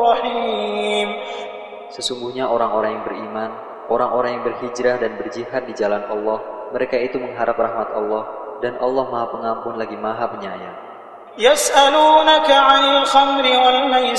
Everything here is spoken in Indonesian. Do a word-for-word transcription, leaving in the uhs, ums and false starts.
رحيم. Sesungguhnya orang-orang yang beriman, orang-orang yang berhijrah dan berjihad di jalan Allah, mereka itu mengharap rahmat Allah, dan Allah Maha Pengampun lagi Maha Penyayang. يسألونك عن الخمر والميسر